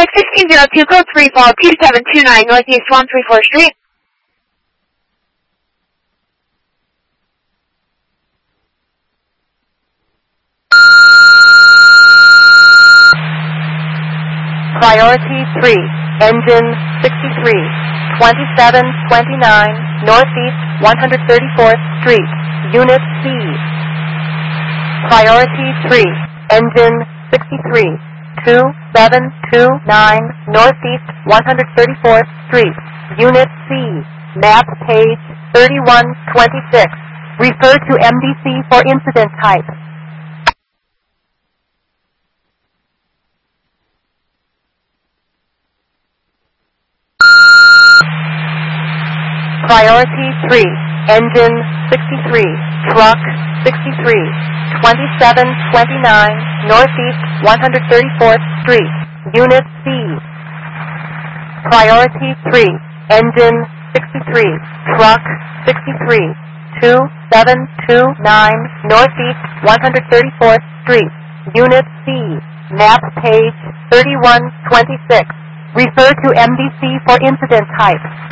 Traffic 1602, code 3, fall 2729 Northeast 134th Street. Priority 3, engine 63, 2729 Northeast 134th Street, Unit C. Priority 3, engine 63, 2729 Northeast 134th Street, Unit C, map page 3126. Refer to MDC for incident type. Priority 3, engine 63, truck 63, 2729 Northeast 134th Street, Unit C. Priority 3, engine 63, truck 63, 2729 Northeast 134th Street, Unit C, map page 3126. Refer to MDC for incident type.